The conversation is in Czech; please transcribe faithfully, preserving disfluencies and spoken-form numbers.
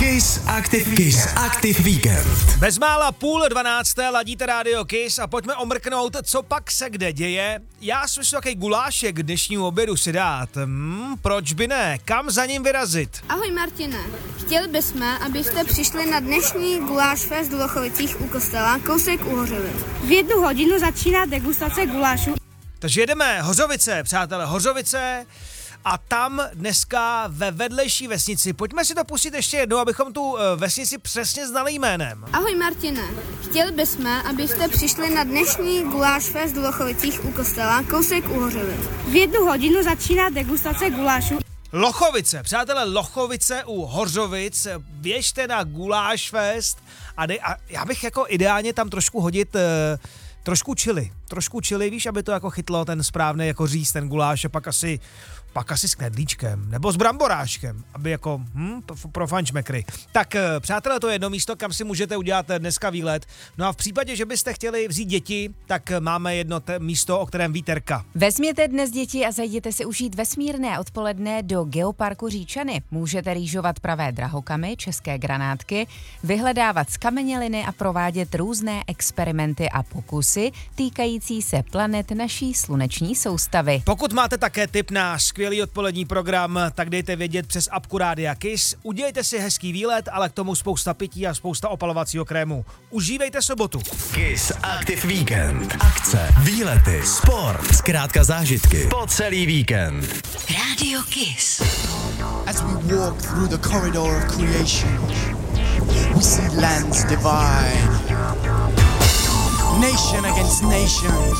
Kiss Active Kiss Active Weekend. Bezmála půl dvanácté ladíte rádio Kiss a pojďme omrknout, co pak se kde děje. Já si myslím, jaký gulášek dnešnímu obědu si dát. Hmm, proč by ne? Kam za ním vyrazit? Ahoj Martine, chtěli bychom, abyste přišli na dnešní guláš fest v Lochovicích u kostela, kousek u Hořovic. V jednu hodinu začíná degustace gulášu. Takže jedeme Hořovice, přátelé, Hořovice. A tam dneska ve vedlejší vesnici, pojďme si to pustit ještě jednou, abychom tu vesnici přesně znali jménem. Ahoj Martine, chtěli bychom, abyste přišli na dnešní guláš fest v Lochovicích u kostela, kousek u Hořovic. V jednu hodinu začíná degustace gulášu. Lochovice, přátelé, Lochovice u Hořovic, běžte na guláš fest a, de, a já bych jako ideálně tam trošku hodit uh, trošku chili, trošku chili, víš, aby to jako chytlo ten správný jako říz, ten guláš a pak asi pak asi s knedlíčkem, nebo s bramboráškem, aby jako hm, pro fančmekry. Tak přátelé, to je jedno místo, kam si můžete udělat dneska výlet. No a v případě, že byste chtěli vzít děti, tak máme jedno te- místo, o kterém ví Terka. Vezměte dnes děti a zajděte si užít vesmírné odpoledne do Geoparku Říčany. Můžete rýžovat pravé drahokamy, české granátky, vyhledávat skameněliny a provádět různé experimenty a pokusy týkající se planet naší sluneční soustavy. Pokud máte také tip na skvělý odpolední program, tak dejte vědět přes apku Rádia Kiss. Udělejte si hezký výlet, ale k tomu spousta pití a spousta opalovacího krému. Užívejte sobotu. Kiss Active Weekend. Akce, výlety, sport, zkrátka zážitky po celý víkend. Rádio Kiss. As we walk through the corridor of creation, we see lands divide, nation against nation.